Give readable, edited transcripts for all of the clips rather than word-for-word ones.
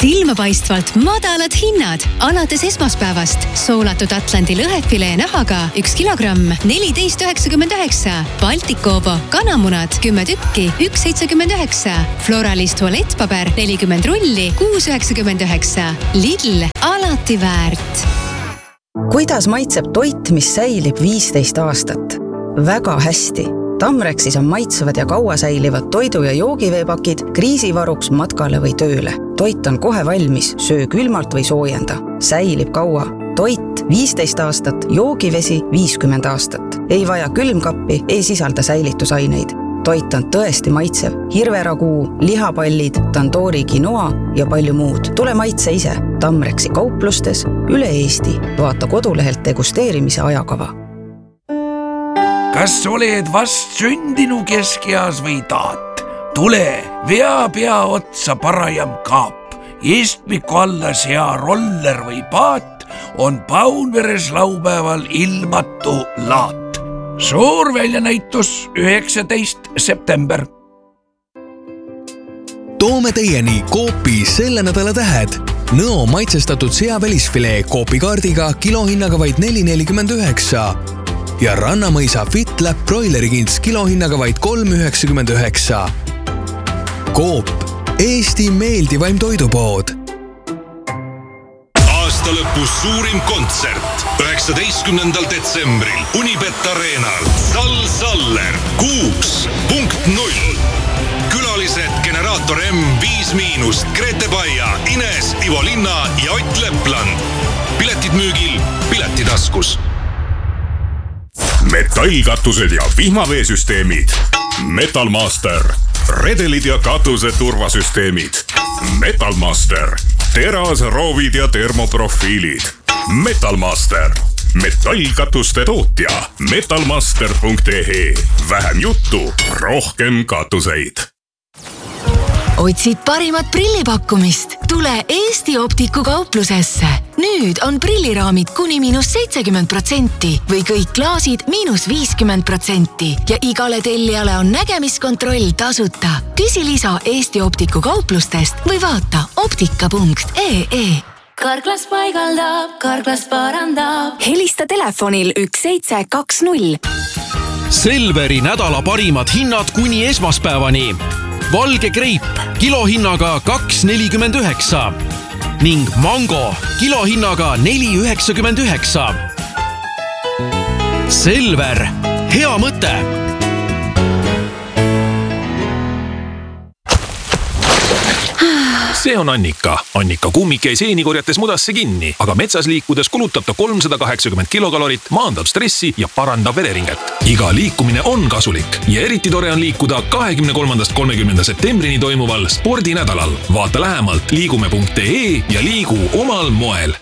Silmapaistvalt madalad hinnad. Alates esmaspäevast soolatud Atlandi lõhefilee nahaga 1 kilogramm 14,99. Baltikovo kanamunad 10 tükki 1,79. Floralist tualettpaber 40 rulli 6,99. Lidl, alati väärt. Kuidas maitseb toit, mis säilib 15 aastat? Väga hästi. Tamrexis on maitsevad ja kaua säilivad toidu- ja joogiveepakid kriisivaruks matkale või tööle. Toit on kohe valmis, söö külmalt või soojenda. Säilib kaua. Toit 15 aastat, joogivesi 50 aastat. Ei vaja külmkappi, ei sisalda säilitusaineid. Toit on tõesti maitsev. Hirveraguu, lihapallid, tandoori quinoa ja palju muud. Tule maitse ise. Tamrexi kauplustes üle Eesti. Vaata kodulehelt degusteerimise ajakava. Kas oled vast sündinu keskeas või taat? Tule, vea pea otsa parajam kaap. Istmiku alla sea roller või paat on Paunveres laupäeval ilmatu laat. Suur väljanäitus 19. september. Toome teieni Coopi selle nädala tähed. Nõo maitsestatud seavälisfilee Coopi kaardiga kilohinnaga vaid 4,49 ja Rannamõisa FitLab broilerikints kilohinnaga vaid 3,99. Coop, Eesti meeldivaim toidupood. Aastalõpus suurim kontsert 19. detsembril Unibet Arenal. Sal Saller 6.0. Külalised Generaator M, 5-, Grete Baia, Ines, Ivo Linna ja Ott Lepland. Piletid müügil Piletitaskus. Metallkatused ja vihmaveesüsteemid. Metalmaster. Redelid ja katuse turvasüsteemid. Metalmaster. Terasroovid ja termoprofiilid. Metalmaster. Metallkatuste tootja. Metalmaster.ee. Vähem juttu, rohkem katuseid. Otsid parimat prillipakkumist? Tule Eesti Optiku kauplusesse. Nüüd on prilliraamid kuni -70% või kõik klaasid -50% ja igale tellijale on nägemiskontroll tasuta. Küsi lisa Eesti Optiku kauplustest või vaata optika.ee. Karklas paigaldab, Karklas parandab. Helista telefonil 1720. Selveri nädala parimad hinnad kuni esmaspäevani. Valge kreip kilohinnaga 2,49 ning mango kilohinnaga 4,99. Selver, hea mõte! See on Annika. Annika kummik jäi seeni korjates mudasse kinni, aga metsas liikudes kulutab ta 380 kilokalorit, maandab stressi ja parandab vereringet. Iga liikumine on kasulik ja eriti tore on liikuda 23.–30. septembrini toimuval spordinädalal. Vaata lähemalt liigume.ee ja liigu omal moel.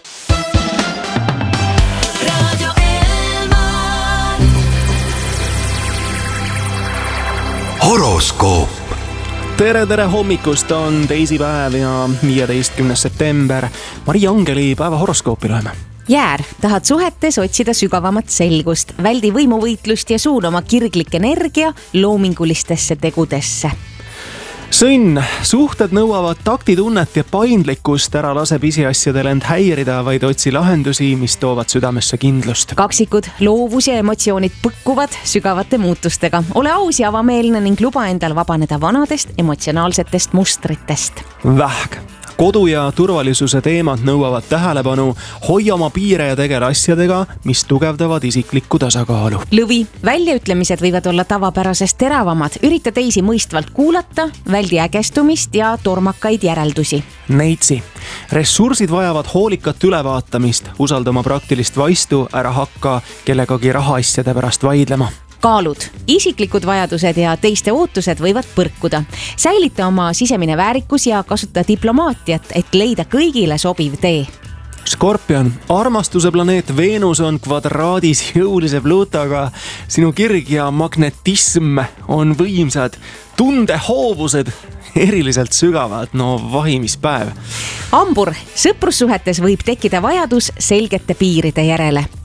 Horoskoop. Tere hommikust, on teisipäev ja 15. september. Mari Angeli päeva horoskoopi loeme. Jäär, tahad suhetes otsida sügavamat selgust, väldi võimuvõitlust ja suuna oma kirglik energia loomingulistesse tegudesse. Sõnn, suhted nõuavad taktitunnet ja paindlikkust, ära lase pisiasjadel end häirida, vaid otsi lahendusi, mis toovad südamesse kindlust. Kaksikud, loovus ja emotsioonid põkkuvad sügavate muutustega. Ole aus ja avameelne ning luba endal vabaneda vanadest emotsionaalsetest mustritest. Vähk. Kodu ja turvalisuse teemad nõuavad tähelepanu, hoia oma piire ja tegele asjadega, mis tugevdavad isiklikku tasakaalu. Lõvi, väljaütlemised võivad olla tavapärasest teravamad, ürita teisi mõistvalt kuulata, väldi ägestumist ja tormakaid järeldusi. Neitsi, ressursid vajavad hoolikat ülevaatamist, usalda oma praktilist vaistu, ära hakka kellegagi rahaasjade pärast vaidlema. Kaalud, isiklikud vajadused ja teiste ootused võivad põrkuda. Säilita oma sisemine väärikus ja kasuta diplomaatiat, et leida kõigile sobiv tee. Skorpion, armastuse planeet Veenus on kvadraadis jõulise Pluutoga. Sinu kirg ja magnetism on võimsad, tundehoovused eriliselt sügavad, no vahimispäev. Hambur, sõprussuhetes võib tekkida vajadus selgete piiride järele.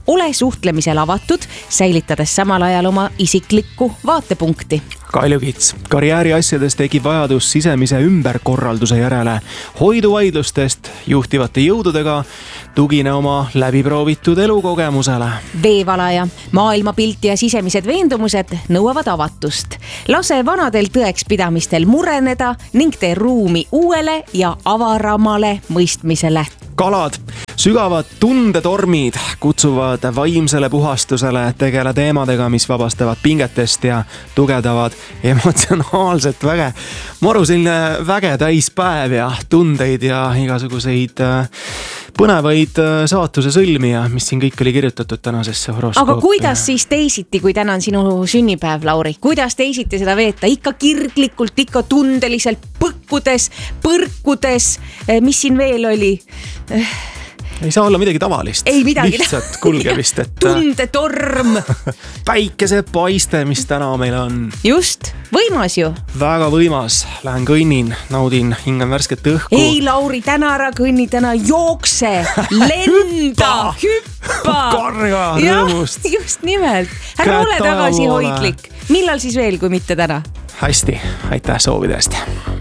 ole suhtlemisel avatud, säilitades samal ajal oma isiklikku vaatepunkti. Kalju Kits, karjääri asjades tekib vajadus sisemise ümberkorralduse järele. Hoidu vaidlustest juhtivate jõududega, tugine oma läbiproovitud elukogemusele. Veevalaja, maailmapilt ja sisemised veendumused nõuavad avatust. Lase vanadel tõekspidamistel mureneda ning tee ruumi uuele ja avaramale mõistmisele. Kalad, sügavad tundetormid kutsuvad vaimsele puhastusele, tegele teemadega, mis vabastavad pingetest ja tugevdavad emotsionaalset väge. Maru selline väge täis päev ja tundeid ja igasuguseid põnevaid saatuse sõlmi ja mis siin kõik oli kirjutatud tänasesse horoskoopi. Aga kuidas siis teisiti, kui täna on sinu sünnipäev, Lauri? Kuidas teisiti seda veeta? Ikka kirglikult, ikka tundeliselt, põrkudes, mis siin veel oli? Ei saa olla midagi tavalist. Ei midagi. Lihtsalt kulgemist, et tundetorm. Päikese paiste, mis täna meil on. Just, võimas ju. Väga võimas. Lähen kõnnin, naudin, hingan värsket õhku. Ei, Lauri, täna ära kõnni, täna jookse, lenda, hüppa. Karga rõõmust. Ja, just nimelt. Ära ole tagasi hoidlik. Millal siis veel, kui mitte täna? Hästi, aitäh soovidest.